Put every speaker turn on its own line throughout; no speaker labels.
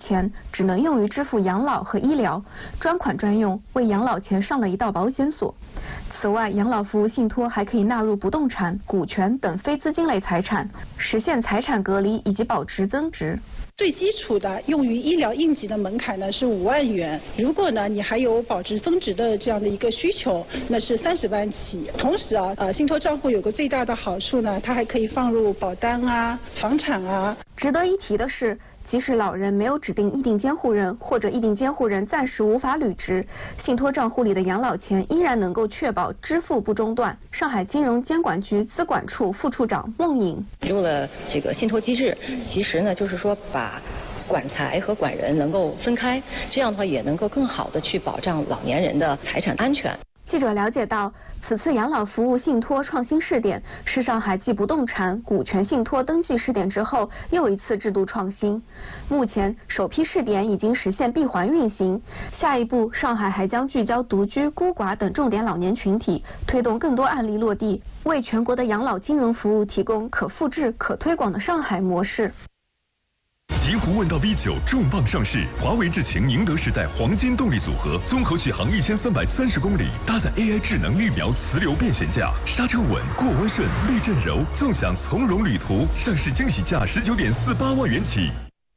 钱只能用于支付养老和医疗，专款专用，为养老钱上了一道保险锁。此外，养老服务信托还可以纳入不动产、股权等非资金类财产，实现财产隔离以及保值增值。
最基础的用于医疗应急的门槛呢是5万元，如果呢你还有保值增值的这样的一个需求，那是30万起。同时信托账户有个最大的好处呢，它还可以放入保单啊、房产啊。
值得一提的是，即使老人没有指定意定监护人，或者意定监护人暂时无法履职，信托账户里的养老钱依然能够确保支付不中断。上海金融监管局资管处副处长孟颖
用了这个信托机制，其实呢就是说把管财和管人能够分开，这样的话也能够更好的去保障老年人的财产安全。
记者了解到，此次养老服务信托创新试点是上海继不动产、股权信托登记试点之后又一次制度创新。目前首批试点已经实现闭环运行，下一步上海还将聚焦独居、孤寡等重点老年群体，推动更多案例落地，为全国的养老金融服务提供可复制、可推广的上海模式。
极狐问道 V9 重磅上市，华为智擎宁德时代黄金动力组合，综合续航1330公里，搭载 AI 智能绿苗磁流变悬架，刹车稳，过弯顺，避震柔，纵享从容旅途。上市惊喜价19.48万元起。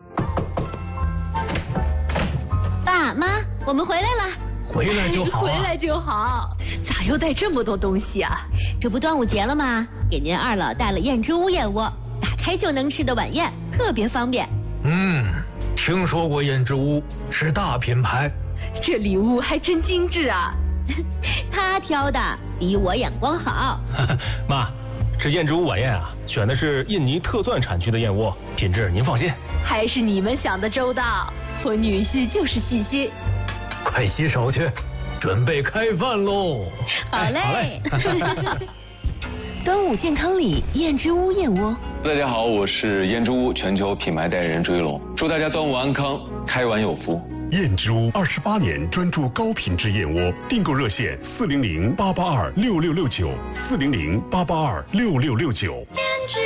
爸妈，我们回来了。
回来就好
回来就好。咋又带这么多东西啊？这不端午节了吗？给您二老带了燕之屋燕窝，打开就能吃的晚宴，特别方便。
听说过燕之屋，是大品牌。
这礼物还真精致啊！他挑的，比我眼光好。
妈，这燕之屋晚宴啊，选的是印尼特钻产区的燕窝，品质您放心。
还是你们想的周到，我女婿就是细心。
快洗手去，准备开饭喽！
好嘞。
端午健康礼，燕之屋燕窝。
大家好，我是燕之屋全球品牌代言人追龙，祝大家端午安康，开碗有福。
燕之屋28年专注高品质燕窝，订购热线400-882-6669，400-882-6669。